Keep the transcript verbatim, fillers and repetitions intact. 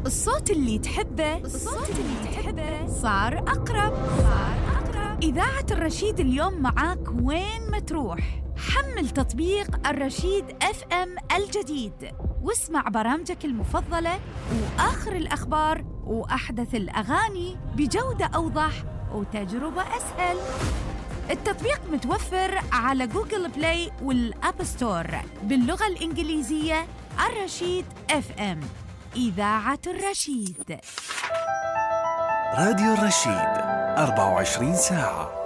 الصوت اللي تحبه الصوت اللي تحبه صار أقرب صار أقرب. إذاعة الرشيد اليوم معاك وين ما تروح. حمل تطبيق الرشيد اف ام الجديد واسمع برامجك المفضلة وآخر الأخبار وأحدث الأغاني بجودة أوضح وتجربة أسهل. التطبيق متوفر على جوجل بلاي والأب ستور باللغة الإنجليزية. الرشيد اف ام، إذاعة الرشيد. راديو الرشيد أربعة وعشرين ساعة.